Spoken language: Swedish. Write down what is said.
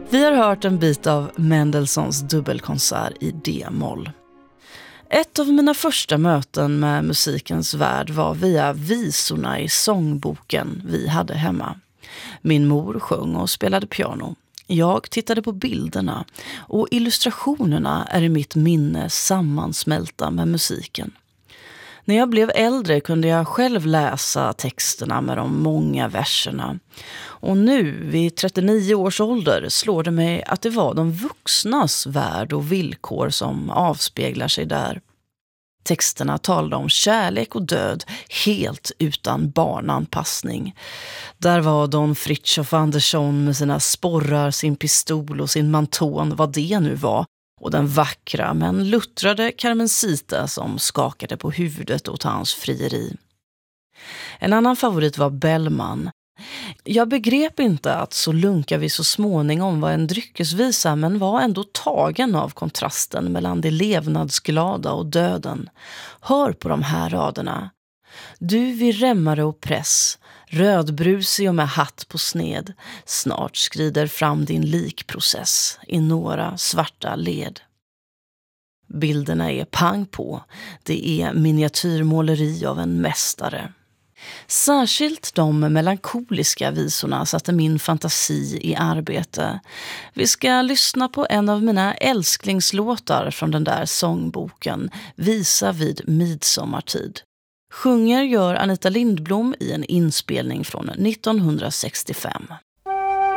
Vi har hört en bit av Mendelssohns dubbelkonsert i D-moll. Ett av mina första möten med musikens värld var via visorna i sångboken vi hade hemma. Min mor sjöng och spelade piano. Jag tittade på bilderna och illustrationerna är i mitt minne sammansmälta med musiken. När jag blev äldre kunde jag själv läsa texterna med de många verserna. Och nu, vid 39 års ålder, slår det mig att det var de vuxnas värld och villkor som avspeglar sig där. Texterna talade om kärlek och död helt utan barnanpassning. Där var Don Fritiof Andersson med sina sporrar, sin pistol och sin manton, vad det nu var. Och den vackra men luttrade Carmencita som skakade på huvudet åt hans frieri. En annan favorit var Bellman. Jag begrep inte att så lunkar vi så småningom var en dryckesvisa, men var ändå tagen av kontrasten mellan det levnadsglada och döden. Hör på de här raderna. Du vid remmare och press, rödbrusig och med hatt på sned, snart skrider fram din likprocess i några svarta led. Bilderna är pang på, det är miniatyrmåleri av en mästare. Särskilt de melankoliska visorna satte min fantasi i arbete. Vi ska lyssna på en av mina älsklingslåtar från den där sångboken, Visa vid midsommartid. Sjunger gör Anita Lindblom i en inspelning från 1965.